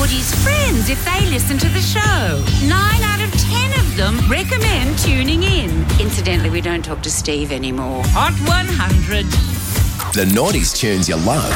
Naughty's friends if they listen to the show. 9 out of 10 of them recommend tuning in. Incidentally, we don't talk to Steve anymore. Hot 100. The Naughty's tunes you love.